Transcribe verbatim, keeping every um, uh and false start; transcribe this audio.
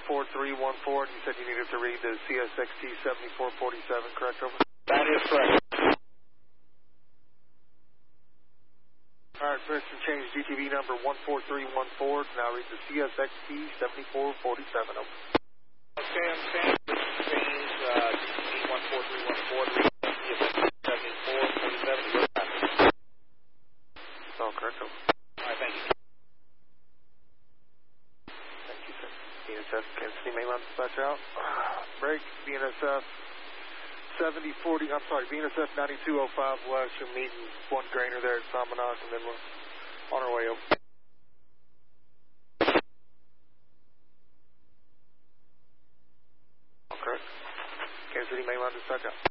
four three one four, and you said you needed to read the C S X T seventy-four forty-seven, correct, over? That is correct. All right, person change G T V number one four three one four, now read the C S X T seventy-four forty-seven, over. Okay, I'm saying change uh, G T V one four three one four to read the C S X T seventy-four forty-seven. That's all correct, over. All right, thank you. Thank you, sir. B N S F, Kansas City mainline dispatcher out. Break, B N S F seventy forty, I'm sorry, B N S F ninety-two oh five west, you're meeting one grainer there at Samanas, and then we're on our way over. Correct. Kansas City mainline dispatch out.